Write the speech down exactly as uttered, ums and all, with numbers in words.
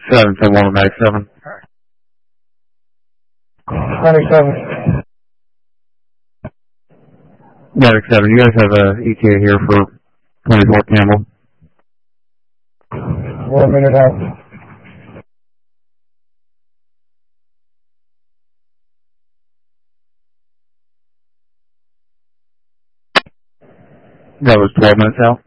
seven to one on ninety-seven. ninety-seven. ninety-seven, you guys have a E T A here for twenty-four Campbell. One minute out. That was twelve minutes out.